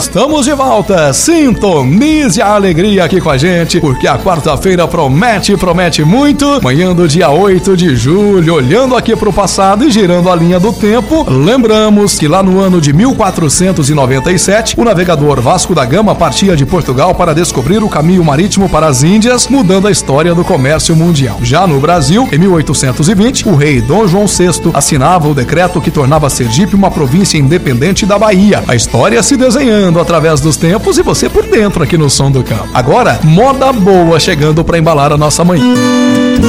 Estamos de volta. Sintonize a alegria aqui com a gente, porque a quarta-feira promete muito. Manhã do dia 8 de julho, olhando aqui pro passado e girando a linha do tempo, lembramos que lá no ano de 1497, o navegador Vasco da Gama partia de Portugal para descobrir o caminho marítimo para as Índias, mudando a história do comércio mundial. Já no Brasil, em 1820, o rei Dom João VI assinava o decreto que tornava Sergipe uma província independente da Bahia. A história se desenhando através dos tempos e você por dentro aqui no Som do Campo. Agora, moda boa chegando para embalar a nossa manhã.